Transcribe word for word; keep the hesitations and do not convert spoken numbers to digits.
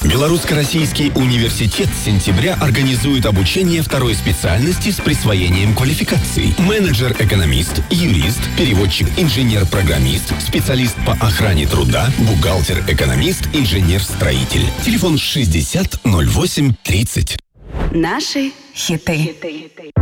Белорусско-российский университет с сентября организует обучение второй специальности с присвоением квалификаций. Менеджер-экономист, юрист, переводчик, инженер-программист, специалист по охране труда, бухгалтер-экономист, инженер-строитель. Телефон шестьдесят ноль восемь тридцать. Наши хиты.